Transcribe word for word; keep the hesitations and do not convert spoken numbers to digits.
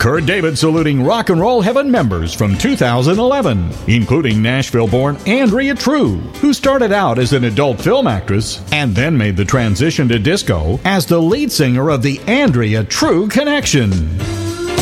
Kurt David saluting Rock and Roll Heaven members from two thousand eleven, including Nashville-born Andrea True, who started out as an adult film actress and then made the transition to disco as the lead singer of the Andrea True Connection.